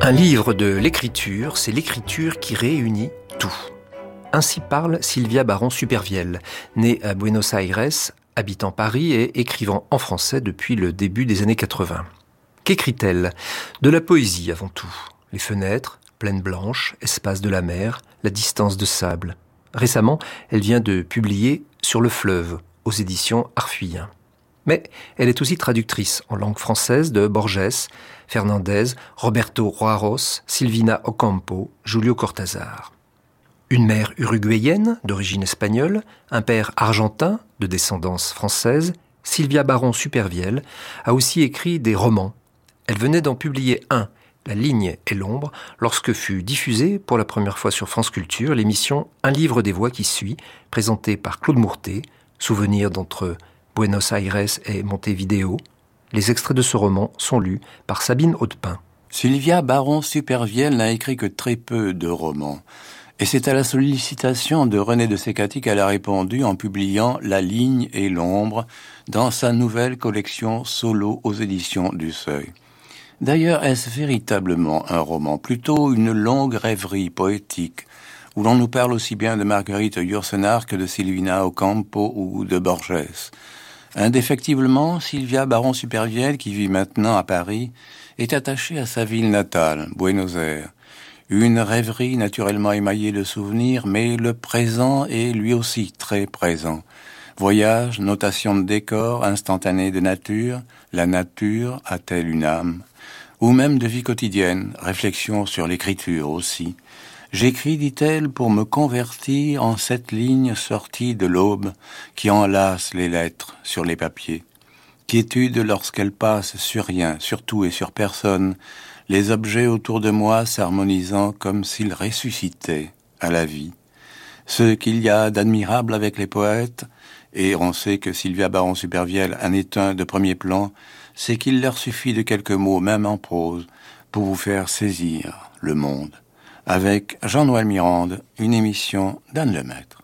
Un livre de l'écriture, c'est l'écriture qui réunit tout. Ainsi parle Sylvia Baron-Supervielle, née à Buenos Aires, habitant Paris et écrivant en français depuis le début des années 80. Qu'écrit-elle ? De la poésie avant tout. Les fenêtres, plaines blanches, espaces de la mer, la distance de sable. Récemment, elle vient de publier Sur le fleuve, aux éditions Arfuyen. Mais elle est aussi traductrice en langue française de Borges, Fernandez, Roberto Juarros, Silvina Ocampo, Julio Cortázar. Une mère uruguayenne d'origine espagnole, un père argentin de descendance française, Sylvia Baron-Supervielle a aussi écrit des romans. Elle venait d'en publier un, La ligne et l'ombre, lorsque fut diffusée pour la première fois sur France Culture l'émission Un livre des voix qui suit, présentée par Claude Mourtet, souvenir d'entre Buenos Aires et Montevideo. Les extraits de ce roman sont lus par Sabine Hautepin. Sylvia Baron-Supervielle n'a écrit que très peu de romans. Et c'est à la sollicitation de René de Sécati qu'elle a répondu en publiant La ligne et l'ombre dans sa nouvelle collection solo aux éditions du Seuil. D'ailleurs, est-ce véritablement un roman, plutôt une longue rêverie poétique, où l'on nous parle aussi bien de Marguerite Yourcenar que de Silvina Ocampo ou de Borges. Indéfectiblement, Sylvia Baron-Supervielle, qui vit maintenant à Paris, est attachée à sa ville natale, Buenos Aires. Une rêverie naturellement émaillée de souvenirs, mais le présent est lui aussi très présent. Voyage, notation de décor, instantané de nature, la nature a-t-elle une âme ? Ou même de vie quotidienne, réflexion sur l'écriture aussi. J'écris, dit-elle, pour me convertir en cette ligne sortie de l'aube qui enlace les lettres sur les papiers. Quiétude lorsqu'elle passe sur rien, sur tout et sur personne, les objets autour de moi s'harmonisant comme s'ils ressuscitaient à la vie. Ce qu'il y a d'admirable avec les poètes, et on sait que Sylvia Baron-Supervielle en est un de premier plan, c'est qu'il leur suffit de quelques mots, même en prose, pour vous faire saisir le monde. Avec Jean-Noël Mirande, une émission d'Anne Lemaître.